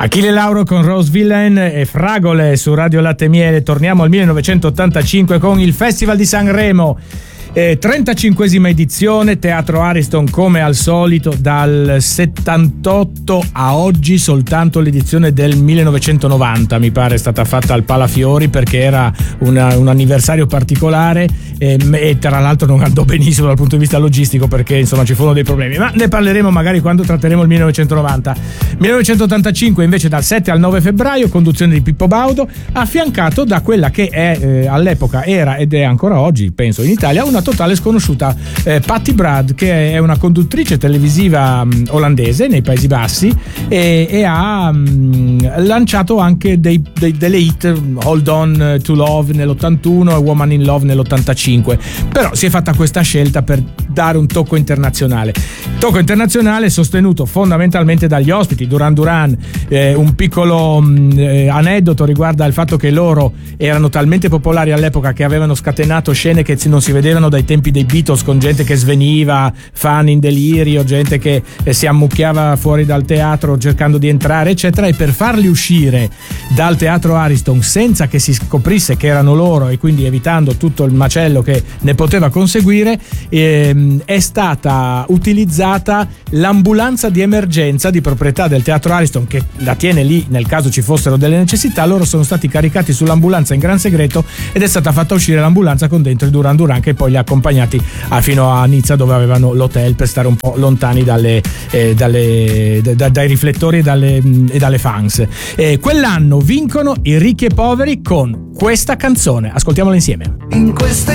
Achille Lauro con Rose Villain e Fragole su Radio Latte Miele. Torniamo al 1985 con il Festival di Sanremo. 35esima edizione, Teatro Ariston come al solito, dal 78 a oggi soltanto l'edizione del 1990 mi pare è stata fatta al Palafiori, perché era un anniversario particolare e tra l'altro non andò benissimo dal punto di vista logistico, perché insomma ci furono dei problemi, ma ne parleremo magari quando tratteremo il 1990. 1985 invece dal 7 al 9 febbraio, conduzione di Pippo Baudo, affiancato da quella che è all'epoca era ed è ancora oggi penso in Italia una totale sconosciuta, Patty Brad, che è una conduttrice televisiva olandese nei Paesi Bassi e ha lanciato anche delle hit, Hold On to Love nell'81 e Woman in Love nell'85, però si è fatta questa scelta per dare un tocco internazionale sostenuto fondamentalmente dagli ospiti. Duran Duran, un piccolo aneddoto riguarda il fatto che loro erano talmente popolari all'epoca che avevano scatenato scene che non si vedevano dai tempi dei Beatles, con gente che sveniva, fan in delirio, gente che si ammucchiava fuori dal teatro cercando di entrare eccetera, e per farli uscire dal Teatro Ariston senza che si scoprisse che erano loro e quindi evitando tutto il macello che ne poteva conseguire, è stata utilizzata l'ambulanza di emergenza di proprietà del Teatro Ariston, che la tiene lì nel caso ci fossero delle necessità. Loro sono stati caricati sull'ambulanza in gran segreto ed è stata fatta uscire l'ambulanza con dentro i Duran Duran, che poi li ha accompagnati fino a Nizza, dove avevano l'hotel, per stare un po' lontani dai riflettori e dalle fans. Quell'anno vincono i Ricchi e Poveri con questa canzone, ascoltiamola insieme. In queste